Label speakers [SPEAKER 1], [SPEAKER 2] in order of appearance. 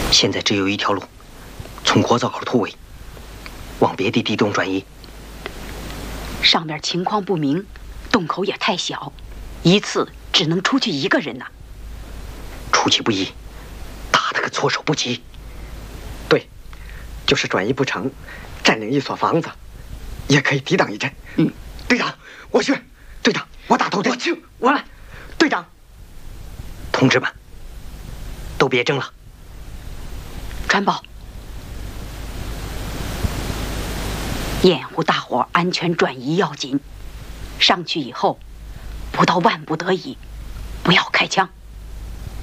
[SPEAKER 1] 现在只有一条路，从国灶口突围，往别的地洞转移。
[SPEAKER 2] 上面情况不明，洞口也太小，一次只能出去一个人呐。
[SPEAKER 1] 出其不意，打得个措手不及。
[SPEAKER 3] 对，就是转移不成，占领一所房子，也可以抵挡一阵。队长，我去。队长，我打头阵。
[SPEAKER 4] 我去，我来。
[SPEAKER 3] 队长，
[SPEAKER 1] 同志们，都别争了。
[SPEAKER 2] 传报，掩护大伙安全转移要紧。上去以后，不到万不得已，不要开枪。